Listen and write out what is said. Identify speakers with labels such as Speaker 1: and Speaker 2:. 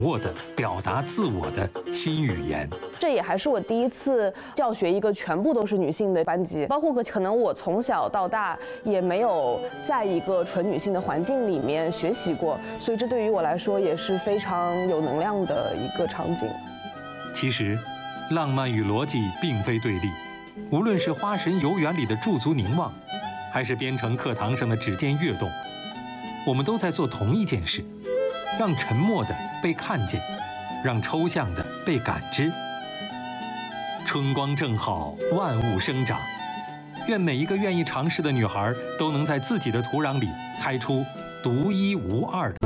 Speaker 1: 握的表达自我的新语言。
Speaker 2: 这也还是我第一次教学一个全部都是女性的班级，包括可能我从小到大也没有在一个纯女性的环境里面学习过，所以这对于我来说也是非常有能量的一个场景。
Speaker 1: 其实，浪漫与逻辑并非对立，无论是《花神游园》里的驻足凝望，还是编程课堂上的指尖跃动，我们都在做同一件事。让沉默的被看见，让抽象的被感知。春光正好，万物生长。愿每一个愿意尝试的女孩都能在自己的土壤里开出独一无二的